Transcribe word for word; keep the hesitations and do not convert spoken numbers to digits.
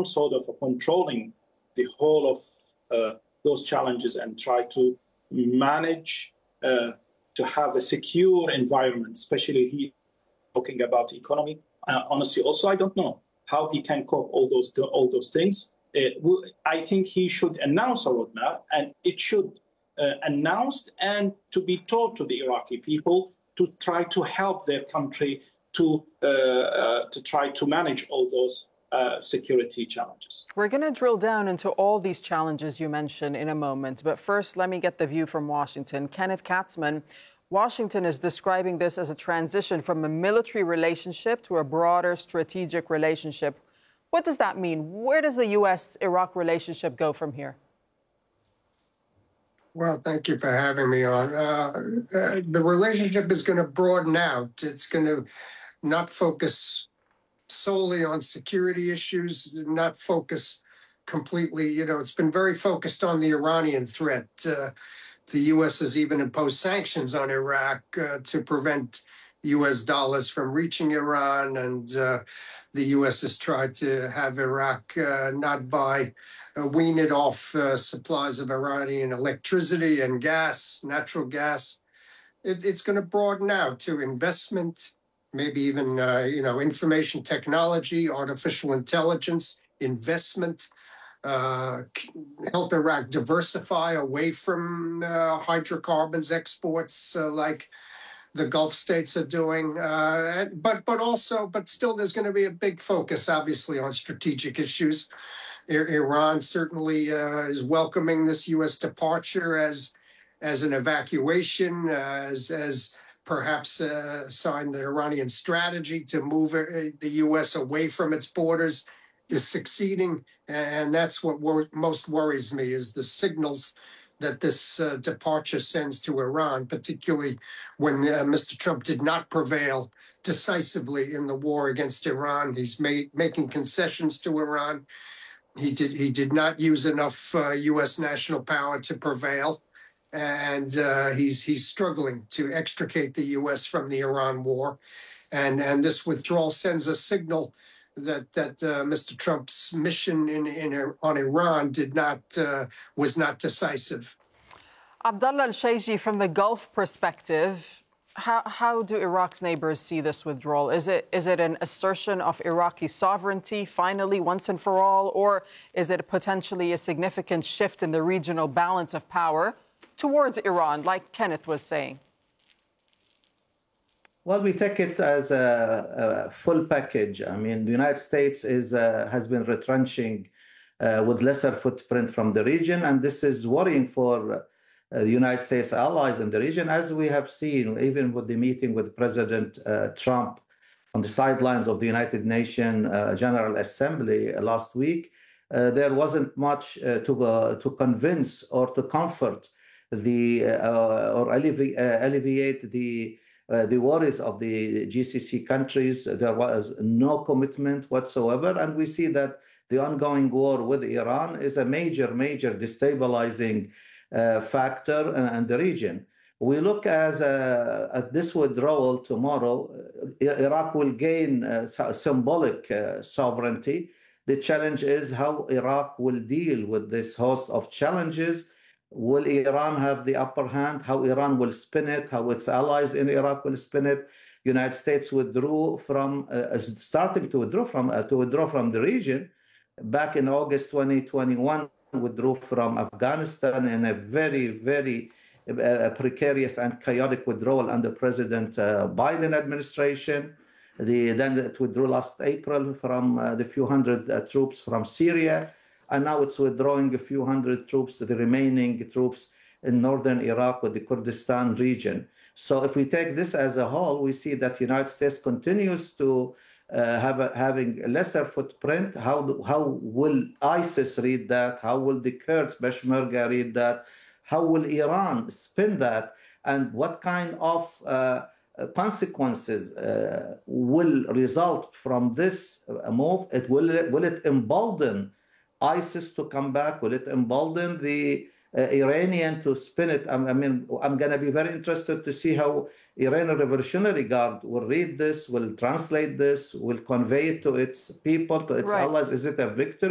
some sort of controlling the whole of uh, those challenges and try to manage uh, to have a secure environment, especially he talking about economy. Uh, honestly, also, I don't know how he can cope all those all those things. Uh, I think he should announce a roadmap, and it should uh, announced and to be told to the Iraqi people to try to help their country to uh, uh, to try to manage all those uh, security challenges. We're going to drill down into all these challenges you mentioned in a moment, but first, let me get the view from Washington. Kenneth Katzman, Washington is describing this as a transition from a military relationship to a broader strategic relationship. What does that mean? Where does the U S Iraq relationship go from here? Well, thank you for having me on. Uh, uh, the relationship is going to broaden out. It's going to not focus solely on security issues, not focus completely, you know, it's been very focused on the Iranian threat. Uh, the U S has even imposed sanctions on Iraq uh, to prevent U S dollars from reaching Iran, and uh, the U S has tried to have Iraq uh, not buy, uh, wean it off uh, supplies of Iranian electricity and gas, natural gas. It, it's going to broaden out to investment, maybe even, uh, you know, information technology, artificial intelligence, investment, uh, help Iraq diversify away from uh, hydrocarbons exports uh, like the Gulf states are doing, uh, but but also, but still, there's going to be a big focus, obviously, on strategic issues. I- Iran certainly uh, is welcoming this U S departure as as an evacuation, uh, as as perhaps a sign that Iranian strategy to move uh, the U S away from its borders is succeeding, and that's what wor- most worries me is the signals that this uh, departure sends to Iran, particularly when uh, Mister Trump did not prevail decisively in the war against Iran. He's made making concessions to Iran. He did he did not use enough uh, U S national power to prevail, and uh, he's he's struggling to extricate the U S from the Iran war, and and this withdrawal sends a signal that that uh, Mister Trump's mission in, in on Iran did not uh, was not decisive. Abdullah Al-Shaiji, from the Gulf perspective, how how do Iraq's neighbors see this withdrawal? Is it is it an assertion of Iraqi sovereignty finally once and for all, or is it potentially a significant shift in the regional balance of power towards Iran, like Kenneth was saying? Well, we take it as a, a full package. I mean, the United States is uh, has been retrenching uh, with lesser footprint from the region, and this is worrying for uh, the United States allies in the region, as we have seen even with the meeting with President uh, Trump on the sidelines of the United Nations uh, General Assembly last week. Uh, there wasn't much uh, to uh, to convince or to comfort the uh, or alleviate, uh, alleviate the Uh, the worries of the G C C countries. There was no commitment whatsoever. And we see that the ongoing war with Iran is a major, major destabilizing uh, factor in, in the region. We look as uh, at this withdrawal tomorrow, uh, Iraq will gain uh, symbolic uh, sovereignty. The challenge is how Iraq will deal with this host of challenges. Will Iran have the upper hand? How Iran will spin it? How its allies in Iraq will spin it? United States withdrew from, uh, starting to withdraw from, uh, to withdraw from the region back in August twenty twenty-one. Withdrew from Afghanistan in a very, very uh, precarious and chaotic withdrawal under President uh, Biden administration. The, then it withdrew last April from uh, the few hundred uh, troops from Syria. And now it's withdrawing a few hundred troops, the remaining troops in northern Iraq with the Kurdistan region. So if we take this as a whole, we see that the United States continues to uh, have a, having a lesser footprint. How, how will ISIS read that? How will the Kurds, Peshmerga, read that? How will Iran spin that? And what kind of uh, consequences uh, will result from this move? It will, will it embolden ISIS to come back? Will it embolden the uh, Iranian to spin it? I, I mean, I'm going to be very interested to see how Iranian Revolutionary Guard will read this, will translate this, will convey it to its people, to its right. allies. Is it a victory?